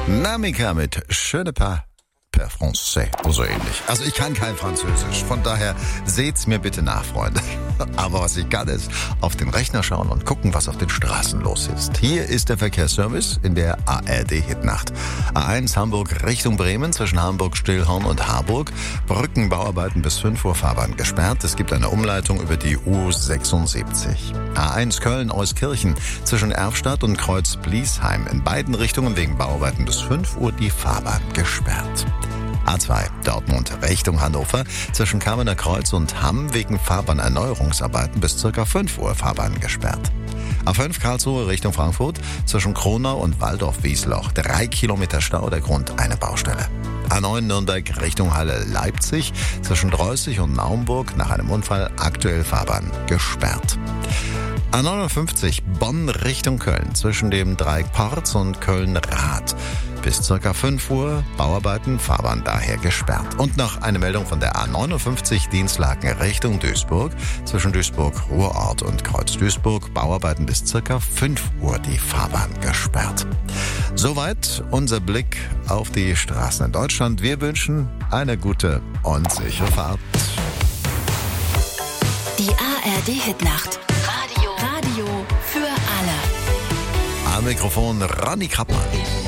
Namika mit Je ne pas per français, so ähnlich. Also ich kann kein Französisch, von daher seht's mir bitte nach, Freunde. Aber was ich kann, ist auf den Rechner schauen und gucken, was auf den Straßen los ist. Hier ist der Verkehrsservice in der ARD-Hitnacht. A1 Hamburg Richtung Bremen zwischen Hamburg, Stillhorn und Harburg. Brückenbauarbeiten bis 5 Uhr, Fahrbahn gesperrt. Es gibt eine Umleitung über die U76. A1 Köln-Euskirchen zwischen Erfstadt und Kreuz-Bliesheim. In beiden Richtungen wegen Bauarbeiten bis 5 Uhr die Fahrbahn gesperrt. A2 Dortmund Richtung Hannover zwischen Kamener Kreuz und Hamm wegen Fahrbahnerneuerungsarbeiten bis ca. 5 Uhr Fahrbahn gesperrt. A5 Karlsruhe Richtung Frankfurt zwischen Kronau und Waldorf-Wiesloch 3 Kilometer Stau, der Grund eine Baustelle. A9 Nürnberg Richtung Halle Leipzig zwischen Dreußig und Naumburg nach einem Unfall aktuell Fahrbahn gesperrt. A59 Bonn Richtung Köln zwischen dem Dreieck Porz und Köln-Rath. Bis ca. 5 Uhr Bauarbeiten, Fahrbahn daher gesperrt. Und noch eine Meldung von der A59 Dienstlaken Richtung Duisburg. Zwischen Duisburg-Ruhrort und Kreuz-Duisburg Bauarbeiten bis ca. 5 Uhr die Fahrbahn gesperrt. Soweit unser Blick auf die Straßen in Deutschland. Wir wünschen eine gute und sichere Fahrt. Die ARD-Hitnacht. Radio für alle. Am Mikrofon Ronny Krappmann.